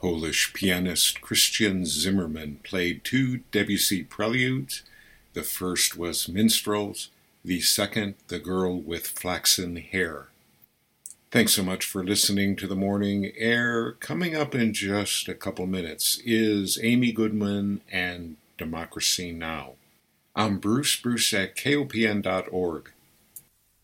Polish pianist Christian Zimmerman played two Debussy preludes. The first was Minstrels, the second, The Girl with Flaxen Hair. Thanks so much for listening to the Morning Air. Coming up in just a couple minutes is Amy Goodman and Democracy Now! I'm Bruce at KOPN.org.